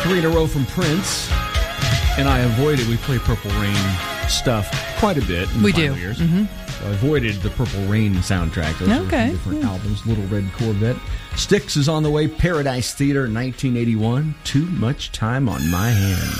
3 in a row from Prince. And I avoided, we play Purple Rain stuff quite a bit. In the final years. Mm-hmm. So I avoided the Purple Rain soundtrack. Those are different albums. Little Red Corvette. Styx is on the way. Paradise Theater, 1981. Too Much Time on My Hands.